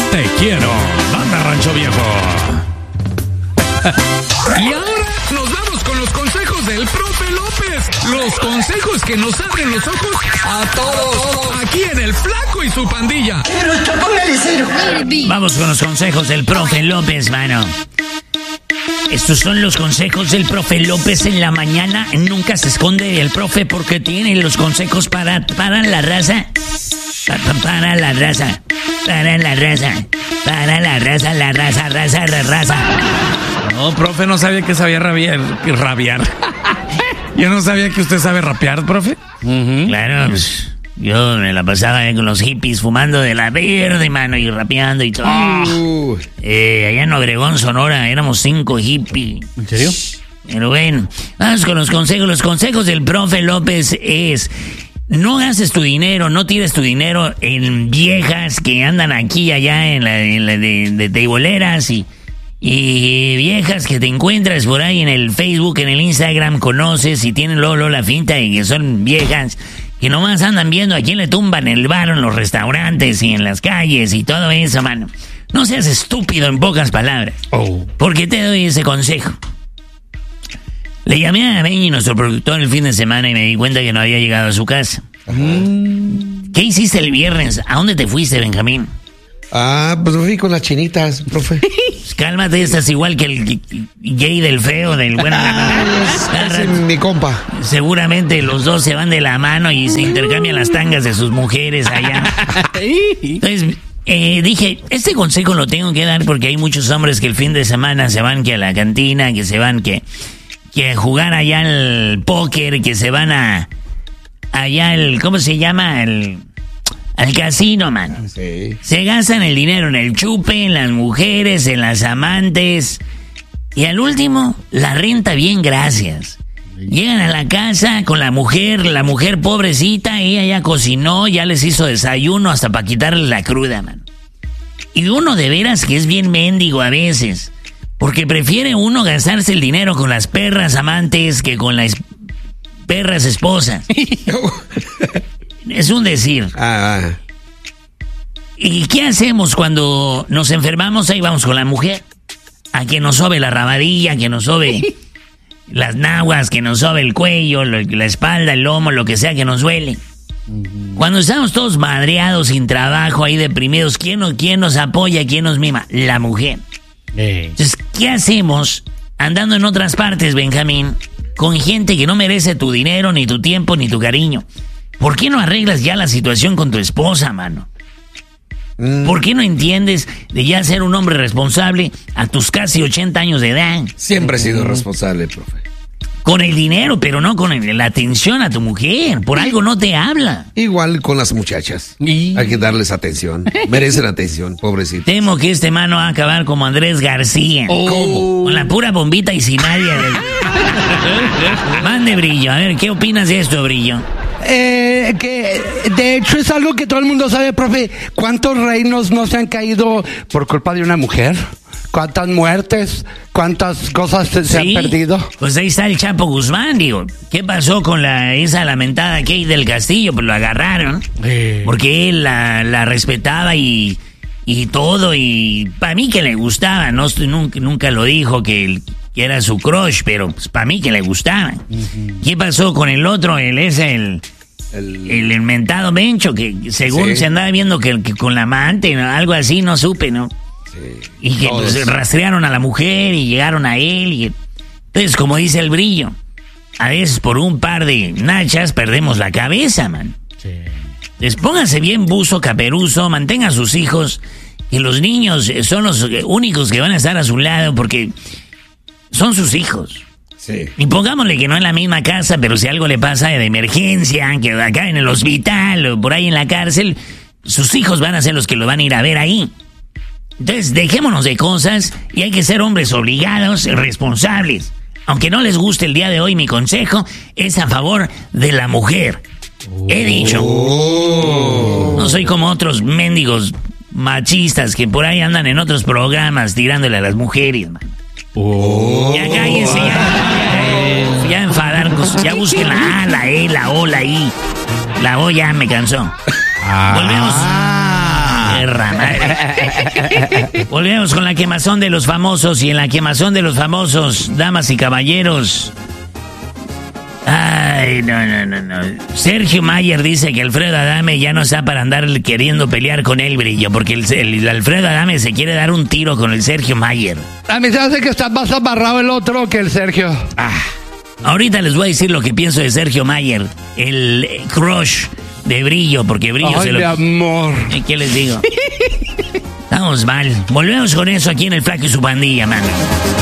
Te quiero, Banda Rancho Viejo. Y ahora nos vamos con los consejos del profe López. Los consejos que nos abren los ojos a todos. Aquí en El Flaco y su pandilla. Pero póngale cero. Vamos con los consejos del profe López, mano. Estos son los consejos del profe López en la mañana. Nunca se esconde el profe porque tiene los consejos para la raza. Para la raza. Para la raza. Para la raza, la raza. No, profe, no sabía que sabía rabiar. Yo no sabía que usted sabe rapear, profe. Claro, pues, yo me la pasaba con los hippies fumando de la verde, mano, y rapeando y todo. Allá en Obregón, Sonora, éramos 5 hippies. ¿En serio? Pero bueno, vamos con los consejos. Los consejos del profe López es: no gastes tu dinero, no tires tu dinero en viejas que andan aquí y allá en la de teiboleras y viejas que te encuentras por ahí en el Facebook, en el Instagram, conoces y tienen luego la finta de que son viejas que nomás andan viendo a quién le tumban el bar en los restaurantes y en las calles y todo eso, mano. No seas estúpido, en pocas palabras. ¿Por qué te doy ese consejo? Le llamé a Benny, nuestro productor, el fin de semana y me di cuenta que no había llegado a su casa. ¿Qué hiciste el viernes? ¿A dónde te fuiste, Benjamín? Pues fui con las chinitas, profe. Pues cálmate, estás igual que el gay del feo, del bueno. Es mi compa. Seguramente los dos se van de la mano y se intercambian las tangas de sus mujeres allá. Entonces, dije, este consejo lo tengo que dar porque hay muchos hombres que el fin de semana se van que a la cantina, que se van que a jugar allá al póker, que se van allá ¿cómo se llama? Al casino, man. Sí. Se gastan el dinero en el chupe, en las mujeres, en las amantes. Y al último, la renta bien, gracias. Llegan a la casa con la mujer pobrecita, ella ya cocinó, ya les hizo desayuno hasta para quitarle la cruda, man. Y uno de veras que es bien mendigo a veces, porque prefiere uno gastarse el dinero con las perras amantes que con las perras esposas. Es un decir. ¿Y qué hacemos cuando nos enfermamos? Ahí vamos con la mujer. A que nos sobe la rabadilla, que nos sobe las naguas, que nos sobe el cuello, la espalda, el lomo, lo que sea que nos duele. Cuando estamos todos madreados, sin trabajo, ahí deprimidos, ¿quién nos apoya, quién nos mima? La mujer. Entonces, ¿qué hacemos andando en otras partes, Benjamín, con gente que no merece tu dinero, ni tu tiempo, ni tu cariño? ¿Por qué no arreglas ya la situación con tu esposa, mano? ¿Por qué no entiendes de ya ser un hombre responsable a tus casi 80 años de edad? Siempre he sido responsable, profe. Con el dinero, pero no con la atención a tu mujer. Por algo no te habla. Igual con las muchachas. Hay que darles atención. Merecen atención, pobrecitos. Temo que este mano va a acabar como Andrés García. ¿Cómo? Con la pura bombita y sin nadie. Mande, Brillo. A ver, ¿qué opinas de esto, Brillo? Que de hecho es algo que todo el mundo sabe, profe. ¿Cuántos reinos no se han caído por culpa de una mujer? ¿Cuántas muertes? ¿Cuántas cosas se han perdido? Pues ahí está el Chapo Guzmán, digo. ¿Qué pasó con esa lamentada Kate del Castillo? Pues lo agarraron. Porque él la respetaba y todo. Y para mí que le gustaba. Nunca lo dijo que era su crush, pero pues, para mí que le gustaba. ¿Qué pasó con el otro? El inventado Bencho, que según se andaba viendo que con la amante, ¿no? Algo así, no supe, ¿no? Sí. Y que pues, rastrearon a la mujer y llegaron a él. Entonces, como dice el Brillo, a veces por un par de nachas perdemos la cabeza, man. Sí. Entonces, póngase bien buzo, caperuzo, mantenga a sus hijos, que los niños son los únicos que van a estar a su lado porque son sus hijos. Sí. Y pongámosle que no en la misma casa, pero si algo le pasa de emergencia, que acá en el hospital o por ahí en la cárcel, sus hijos van a ser los que lo van a ir a ver ahí. Entonces, dejémonos de cosas y hay que ser hombres obligados, responsables. Aunque no les guste el día de hoy, mi consejo es a favor de la mujer. He dicho. No soy como otros mendigos machistas que por ahí andan en otros programas tirándole a las mujeres, man. Ya cállense, ya enfadar, ya busquen la A, la E, la O, la I. La O ya me cansó. Volvemos. Perra madre. Volvemos con la quemazón de los famosos. Y en la quemazón de los famosos, damas y caballeros. Ay, no. Sergio Mayer dice que Alfredo Adame ya no está para andar queriendo pelear con él, Brillo, porque el Alfredo Adame se quiere dar un tiro con el Sergio Mayer. A mí se hace que está más amarrado el otro que el Sergio. Ahorita les voy a decir lo que pienso de Sergio Mayer, el crush de Brillo, porque Brillo mi amor. ¿Qué les digo? Estamos mal. Volvemos con eso aquí en El Flaco y su pandilla, man.